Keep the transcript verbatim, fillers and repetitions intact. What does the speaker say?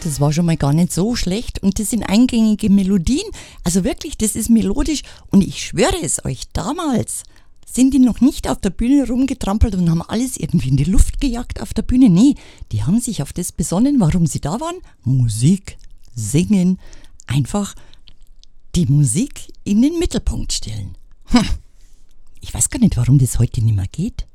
das war schon mal gar nicht so schlecht und das sind eingängige Melodien, also wirklich, das ist melodisch und ich schwöre es euch, damals sind die noch nicht auf der Bühne rumgetrampelt und haben alles irgendwie in die Luft gejagt auf der Bühne, nee, die haben sich auf das besonnen, warum sie da waren, Musik, singen, einfach die Musik in den Mittelpunkt stellen. Hm. Ich weiß gar nicht, warum das heute nicht mehr geht.